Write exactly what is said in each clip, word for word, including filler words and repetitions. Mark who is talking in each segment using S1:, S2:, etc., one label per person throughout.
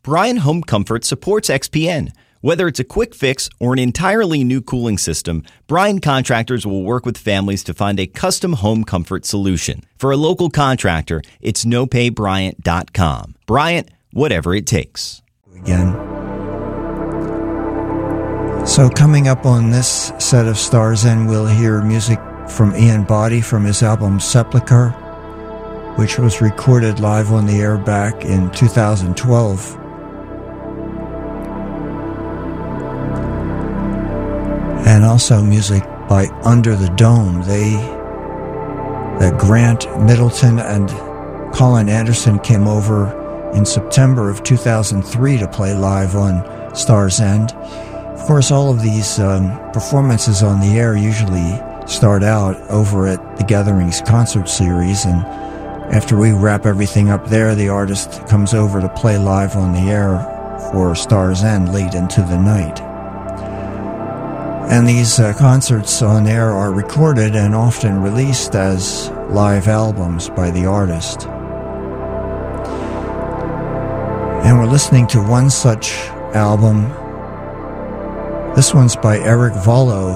S1: Brian Home Comfort supports X P N. Whether it's a quick fix or an entirely new cooling system, Brian Contractors will work with families to find a custom home comfort solution. For a local contractor, it's no pay bryant dot com. Bryant, whatever it takes.
S2: Again. So coming up on this set of Stars End, we'll hear music from Ian Boddy from his album Sepulchre, which was recorded live on the air back in two thousand twelve. And also music by Under the Dome. They, that Grant Middleton and Colin Anderson came over in September of two thousand three to play live on Stars End. Of course, all of these um, performances on the air usually start out over at the Gatherings concert series, and after we wrap everything up there, the artist comes over to play live on the air for Stars End late into the night. And these uh, concerts on air are recorded and often released as live albums by the artist. And we're listening to one such album. This one's by Eric Vollo.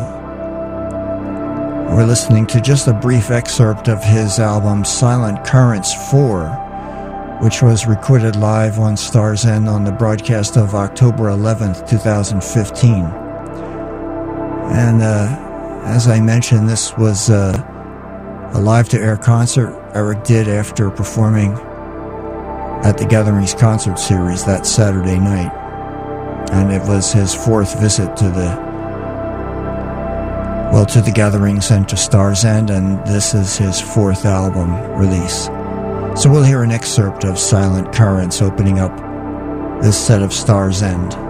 S2: We're listening to just a brief excerpt of his album Silent Currents four, which was recorded live on Stars End on the broadcast of October eleventh, twenty fifteen. And uh, as I mentioned, this was uh, a live-to-air concert Eric did after performing at the Gatherings concert series that Saturday night. And it was his fourth visit to the, well, to the Gatherings and to Stars End, and this is his fourth album release. So we'll hear an excerpt of Silent Currents opening up this set of Stars End.